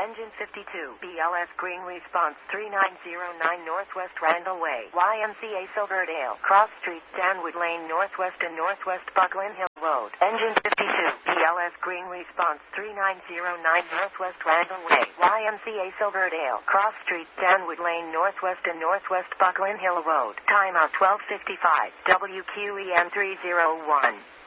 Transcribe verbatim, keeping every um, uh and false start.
Engine fifty-two, B L S Green Response three nine zero nine Northwest Randall Way, Y M C A Silverdale, Cross Street, Danwood Lane Northwest and Northwest Buckland Hill Road. Engine fifty-two, B L S Green Response three nine zero nine Northwest Randall Way, Y M C A Silverdale, Cross Street, Danwood Lane Northwest and Northwest Buckland Hill Road. Timeout twelve fifty-five, W Q E M three zero one.